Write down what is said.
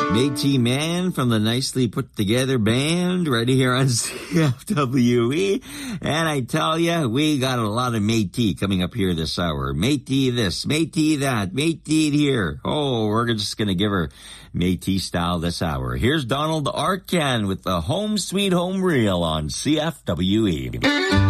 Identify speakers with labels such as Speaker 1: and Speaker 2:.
Speaker 1: Métis Man from the nicely put together band right here on CFWE. And I tell you, we got a lot of Métis coming up here this hour. Métis this, Métis that, Métis here. Oh, we're just going to give her Métis style this hour. Here's Donald Arcan with the Home Sweet Home Reel on CFWE.